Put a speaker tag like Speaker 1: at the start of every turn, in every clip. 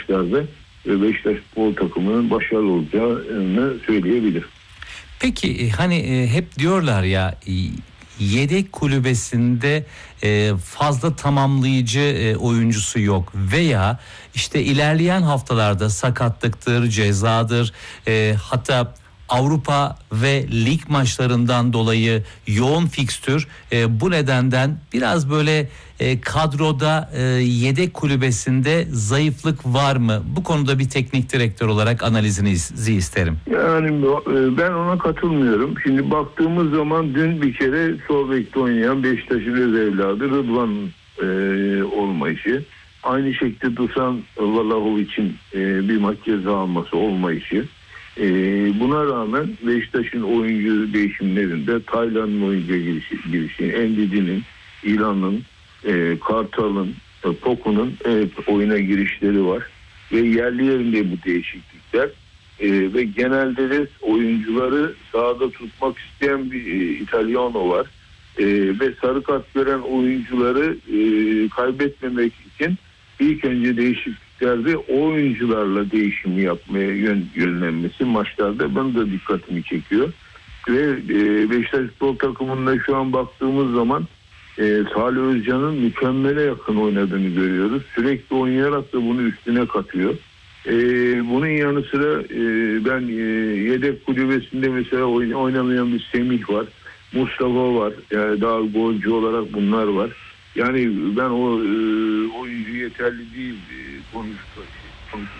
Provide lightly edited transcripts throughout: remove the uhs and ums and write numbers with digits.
Speaker 1: maçlarda Beşiktaş futbol takımının başarılı olacağını söyleyebilirim.
Speaker 2: Peki hani hep diyorlar ya, yedek kulübesinde fazla tamamlayıcı oyuncusu yok veya işte ilerleyen haftalarda sakatlıktır, cezadır, hatta Avrupa ve lig maçlarından dolayı yoğun fikstür, bu nedenden biraz böyle kadroda yedek kulübesinde zayıflık var mı? Bu konuda bir teknik direktör olarak analizinizi isterim.
Speaker 1: Yani ben ona katılmıyorum. Şimdi baktığımız zaman dün bir kere sol bekte oynayan Beşiktaş'ın öz evladı Rıdvan'ın olmayışı. Aynı şekilde Dusan Vlahovic'in bir maç ceza alması olmayışı. Buna rağmen Beşiktaş'ın oyuncu değişimlerinde Taylan'ın oyuncu girişi, Endidi'nin, İlan'ın, Kartal'ın, Poku'nun oyuna girişleri var. Ve yerli yerinde bu değişiklikler. Ve genelde de oyuncuları sahada tutmak isteyen bir İtalyano var. Ve sarı kart gören oyuncuları kaybetmemek için ilk önce değişikliklerde o oyuncularla değişimi yapmaya yönlenmesi maçlarda bana da dikkatimi çekiyor. Ve Beşiktaş futbol takımında şu an baktığımız zaman Salih Özcan'ın mükemmele yakın oynadığını görüyoruz. Sürekli oynayarak da bunu üstüne katıyor. Bunun yanı sıra ben yedek kulübesinde mesela oynamayan bir Semih var. Mustafa var. Yani daha golcü olarak bunlar var. Yani ben o oyuncu yeterli değil konuşmak.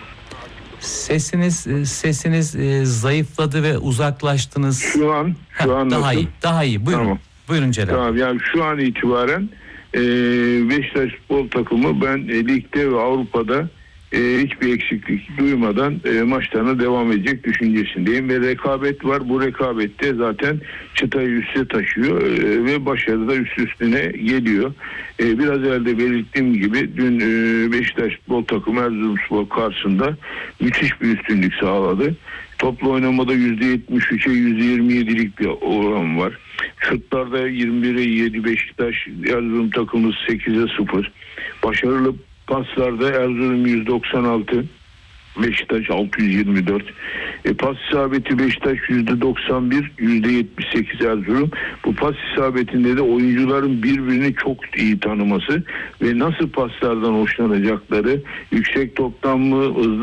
Speaker 2: Sesiniz zayıfladı ve uzaklaştınız.
Speaker 1: Şu an
Speaker 2: daha iyi. Buyurun. Tamam. Buyurun Celal.
Speaker 1: Tamam, yani şu an itibaren Beşiktaş futbol takımı ben ligde ve Avrupa'da hiçbir eksiklik duymadan maçlarına devam edecek düşüncesindeyim ve rekabet var. Bu rekabette zaten çıtayı üste taşıyor ve başarı da üst üstüne geliyor. Biraz evvel de belirttiğim gibi dün Beşiktaş futbol takımı Erzurumspor karşısında müthiş bir üstünlük sağladı. Toplu oynamada %73'e %27'lik bir oran var. Şutlarda 21'e 7 Beşiktaş, Erzurum takımı 8'e 0. Başarılı paslarda Erzurum 196, Beşiktaş 624. Pas isabeti Beşiktaş %91, %78 Erzurum. Bu pas isabetinde de oyuncuların birbirini çok iyi tanıması ve nasıl paslardan hoşlanacakları, yüksek toptan mı,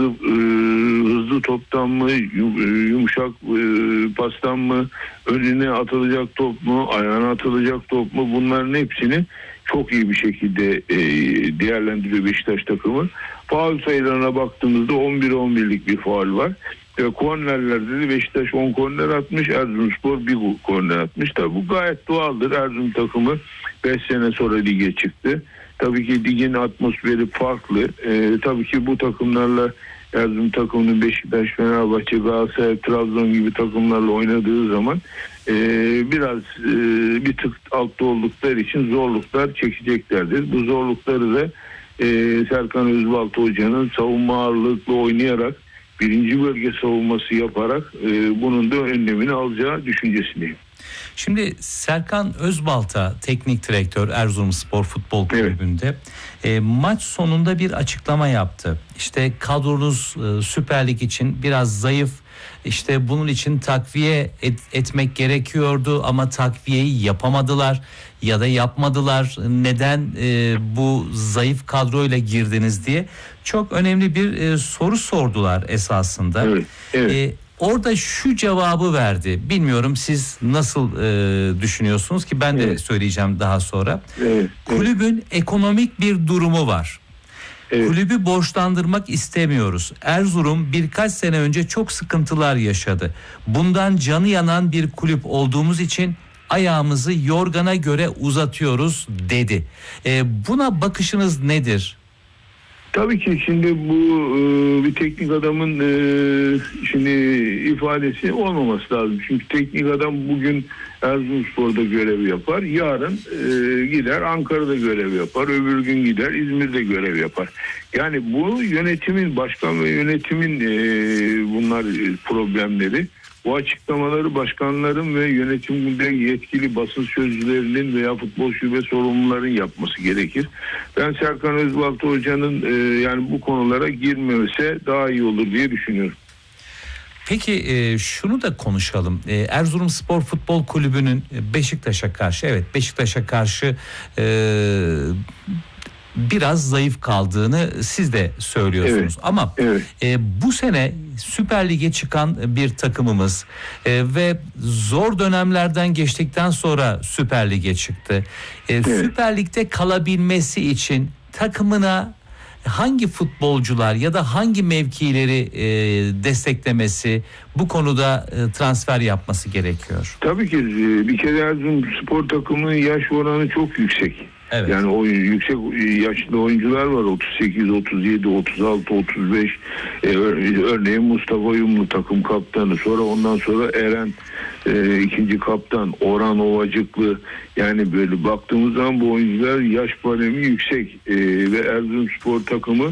Speaker 1: hızlı toptan mı, yumuşak pastan mı, önüne atılacak top mu, ayağına atılacak top mu, bunların hepsini çok iyi bir şekilde değerlendiriyor Beşiktaş takımı. Faul sayılarına baktığımızda 11'lik bir faul var. Kornerlerde de Beşiktaş 10 korner atmış, Erzurumspor 1 korner atmış. Tabii bu gayet doğaldır. Erzurum takımı 5 sene sonra lige çıktı. Tabii ki ligin atmosferi farklı. Tabii ki bu takımlarla Erzurum takımının Beşiktaş, Fenerbahçe, Galatasaray, Trabzon gibi takımlarla oynadığı zaman biraz bir tık altta oldukları için zorluklar çekeceklerdir. Bu zorlukları da Serkan Özbalta Hoca'nın savunma ağırlıklı oynayarak, birinci bölge savunması yaparak bunun da önlemini alacağı düşüncesindeyim.
Speaker 2: Şimdi Serkan Özbalta teknik direktör Erzurumspor Futbol Kulübü'nde maç sonunda bir açıklama yaptı. İşte kadronuz Süper Lig için biraz zayıf. İşte bunun için takviye etmek gerekiyordu ama takviyeyi yapamadılar ya da yapmadılar. Neden bu zayıf kadroyla girdiniz diye çok önemli bir soru sordular esasında. Evet. Orada şu cevabı verdi. Bilmiyorum siz nasıl düşünüyorsunuz ki ben de söyleyeceğim daha sonra. Evet. Kulübün ekonomik bir durumu var. Evet. Kulübü borçlandırmak istemiyoruz. Erzurum birkaç sene önce çok sıkıntılar yaşadı. Bundan canı yanan bir kulüp olduğumuz için ayağımızı yorgana göre uzatıyoruz dedi. Buna bakışınız nedir?
Speaker 1: Tabii ki şimdi bu bir teknik adamın şimdi ifadesi olmaması lazım. Çünkü teknik adam bugün Erzurumspor'da görev yapar. Yarın gider Ankara'da görev yapar. Öbür gün gider İzmir'de görev yapar. Yani bu yönetimin, başkan ve yönetimin bunlar problemleri. bu açıklamaları başkanların ve yönetimde yetkili basın sözcülerinin veya futbol şube sorumluların yapması gerekir. Ben Serkan Özbalta Hoca'nın yani bu konulara girmemesi daha iyi olur diye düşünüyorum.
Speaker 2: Peki şunu da konuşalım. Erzurumspor Futbol Kulübü'nün Beşiktaş'a karşı, evet Beşiktaş'a karşı biraz zayıf kaldığını siz de söylüyorsunuz. Evet, ama evet. Bu sene Süper Lig'e çıkan bir takımımız ve zor dönemlerden geçtikten sonra Süper Lig'e çıktı. Evet. Süper Lig'de kalabilmesi için takımına hangi futbolcular ya da hangi mevkileri desteklemesi, bu konuda transfer yapması gerekiyor?
Speaker 1: Tabii ki bir kere Erzurumspor takımının yaş oranı çok yüksek. Evet. Yani yüksek yaşlı oyuncular var, 38, 37, 36, 35. Örneğin Mustafa Yumlu takım kaptanı, sonra ondan sonra Eren ikinci kaptan, Orhan Ovacıklı. Yani böyle baktığımız zaman bu oyuncular yaş baremi yüksek ve Erzurumspor takımı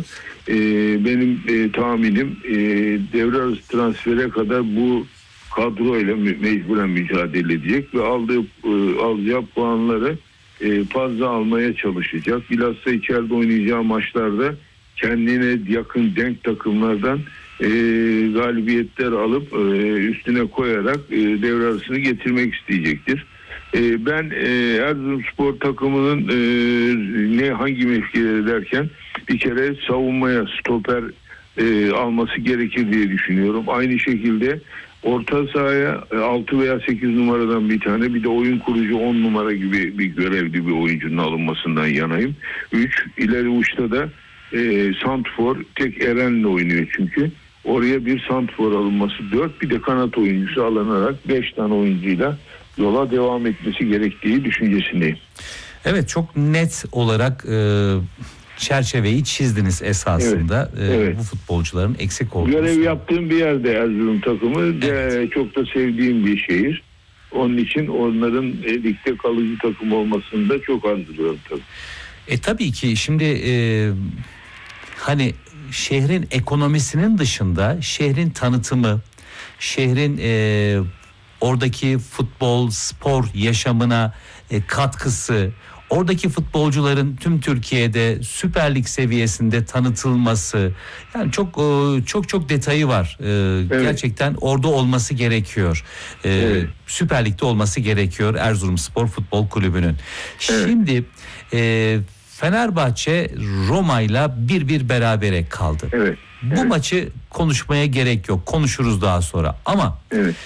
Speaker 1: benim tahminim devre arası transfere kadar bu kadroyla mecburen mücadele edecek ve alacağı puanları fazla almaya çalışacak. Bilhassa içeride oynayacağı maçlarda kendine yakın denk takımlardan galibiyetler alıp üstüne koyarak devre arasını getirmek isteyecektir. Ben Erzurumspor takımının hangi mevkilere derken bir kere savunmaya stoper alması gerekir diye düşünüyorum. Aynı şekilde orta sahaya 6 veya 8 numaradan bir tane, bir de oyun kurucu 10 numara gibi bir görevli bir oyuncunun alınmasından yanayım. 3 ileri uçta da santfor, tek Eren'le oynuyor çünkü. Oraya bir santfor alınması, 4 bir de kanat oyuncusu alınarak 5 tane oyuncuyla yola devam etmesi gerektiği düşüncesindeyim.
Speaker 2: Evet, çok net olarak çerçeveyi çizdiniz esasında. Evet. Bu futbolcuların eksik olduğunu.
Speaker 1: Görev yaptığım bir yerde Erzurum takımı, evet. Çok da sevdiğim bir şehir. Onun için onların ligde kalıcı takım olmasını da çok arzuluyorum tabii.
Speaker 2: Tabii ki şimdi hani şehrin ekonomisinin dışında şehrin tanıtımı, şehrin oradaki futbol, spor yaşamına katkısı, oradaki futbolcuların tüm Türkiye'de Süper Lig seviyesinde tanıtılması, yani çok detayı var. Evet. Gerçekten orada olması gerekiyor. Evet. Süper Lig'de olması gerekiyor Erzurumspor Futbol Kulübü'nün. Evet. Şimdi Fenerbahçe Roma'yla 1-1 berabere kaldı. Evet. Bu maçı konuşmaya gerek yok. Konuşuruz daha sonra. Ama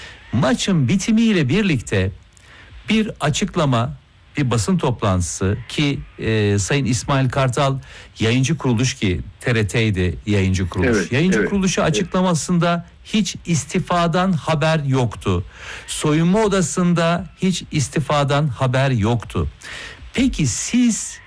Speaker 2: maçın bitimiyle birlikte bir açıklama, bir basın toplantısı ki Sayın İsmail Kartal yayıncı kuruluş, ki TRT'ydi yayıncı kuruluş. Evet, yayıncı kuruluşu açıklamasında hiç istifadan haber yoktu. Soyunma odasında hiç istifadan haber yoktu. Peki siz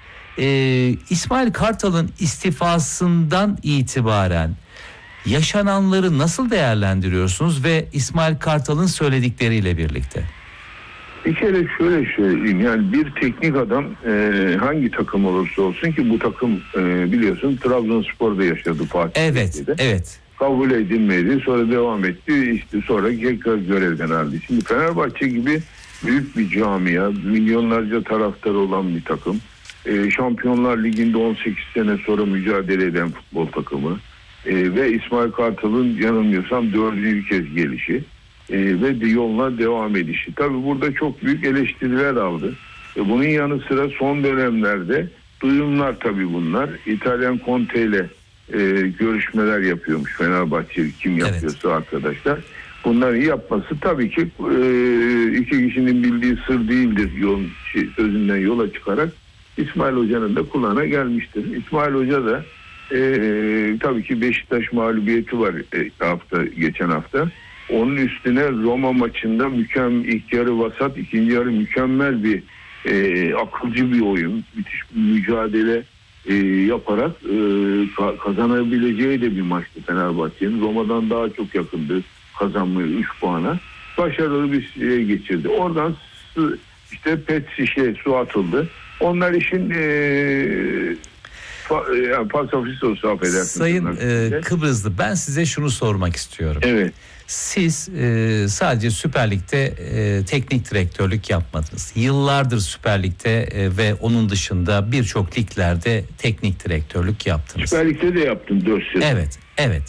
Speaker 2: İsmail Kartal'ın istifasından itibaren yaşananları nasıl değerlendiriyorsunuz ve İsmail Kartal'ın söyledikleriyle birlikte?
Speaker 1: Bir kere şöyle söyleyeyim, yani bir teknik adam hangi takım olursa olsun, ki bu takım biliyorsun Trabzonspor'da yaşadı Fatih.
Speaker 2: Evet.
Speaker 1: Kabul edilmedi, sonra devam etti, işte sonra tekrar görevden aldı. Şimdi Fenerbahçe gibi büyük bir camia, milyonlarca taraftarı olan bir takım, Şampiyonlar Ligi'nde 18 sene sonra mücadele eden futbol takımı ve İsmail Kartal'ın yanılmıyorsam 4. kez gelişi ve yoluna devam edişi. Tabii burada çok büyük eleştiriler aldı. Bunun yanı sıra son dönemlerde duyumlar, tabii bunlar. İtalyan Conte ile görüşmeler yapıyormuş Fenerbahçe, kim yapıyorsa arkadaşlar. Bunları yapması tabii ki iki kişinin bildiği sır değildir, sözünden yola çıkarak İsmail Hoca'nın da kulağına gelmiştir. İsmail Hoca da tabii ki Beşiktaş mağlubiyeti var geçen hafta. Onun üstüne Roma maçında ilk yarı vasat, ikinci yarı mükemmel bir akılcı bir oyun, müthiş bir mücadele yaparak kazanabileceği de bir maçtı Fenerbahçe'nin. Roma'dan daha çok yakındı kazanmaya 3 puana. Başarılı bir şeye geçirdi. Oradan işte pet şişe su atıldı. Onlar işin yani pasifist olsa affedersiniz.
Speaker 2: Sayın Kıbrıslı, ben size şunu sormak istiyorum.
Speaker 1: Evet.
Speaker 2: Siz sadece Süper Lig'de teknik direktörlük yapmadınız. Yıllardır Süper Lig'de ve onun dışında birçok liglerde teknik direktörlük yaptınız.
Speaker 1: Süper Lig'de de yaptım 4 sene.
Speaker 2: Evet.